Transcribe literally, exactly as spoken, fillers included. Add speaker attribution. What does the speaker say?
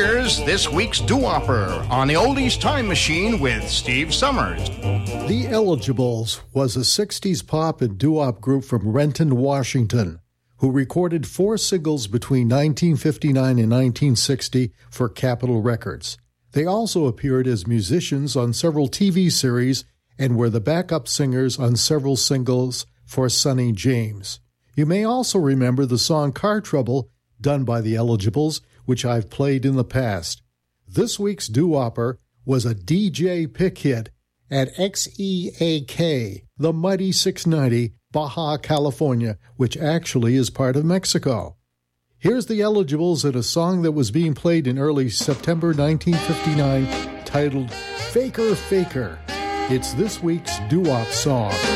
Speaker 1: Here's this week's doo-wopper on the Oldies Time Machine with Steve Summers.
Speaker 2: The Eligibles was a sixties pop and doo-wop group from Renton, Washington, who recorded four singles between nineteen fifty-nine and nineteen sixty for Capitol Records. They also appeared as musicians on several T V series and were the backup singers on several singles for Sonny James. You may also remember the song Car Trouble, done by the Eligibles, which I've played in the past. This week's doo-wopper was a D J pick hit at X E A K, the mighty six ninety, Baja California, which actually is part of Mexico. Here's the Eligibles in a song that was being played in early September nineteen fifty-nine, titled Faker Faker. It's this week's doo-wop song.